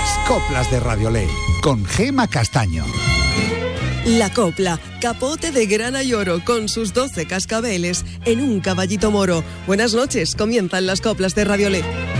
Las coplas de Radiolé, con Gema Castaño. La copla, capote de grana y oro con sus 12 cascabeles en un caballito moro. Buenas noches, comienzan las coplas de Radiolé.